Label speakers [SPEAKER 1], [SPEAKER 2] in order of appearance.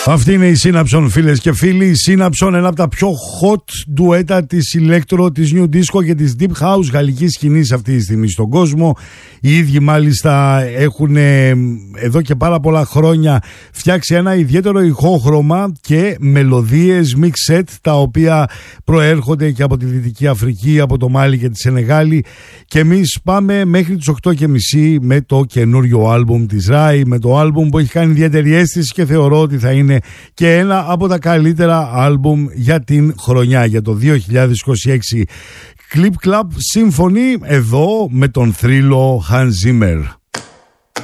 [SPEAKER 1] Αυτή είναι η Synapson, φίλες και φίλοι. Η Synapson, ένα από τα πιο hot ντουέτα της electro, της new disco και της deep house γαλλικής σκηνής αυτή τη στιγμή στον κόσμο. Οι ίδιοι μάλιστα έχουν εδώ και πάρα πολλά χρόνια φτιάξει ένα ιδιαίτερο ηχόχρωμα και μελωδίες mix set, τα οποία προέρχονται και από τη Δυτική Αφρική, από το Μάλι και τη Σενεγάλη. Και εμείς πάμε μέχρι τις 8:30 με το καινούριο άλμπουμ της Rai, με το άλμπουμ που έχει κάνει ιδιαίτερη αίσθηση και θεωρώ ότι θα είναι και ένα από τα καλύτερα άλμπουμ για την χρονιά, για το 2026. Clip Club Symphony εδώ με τον θρύλο Hans Zimmer.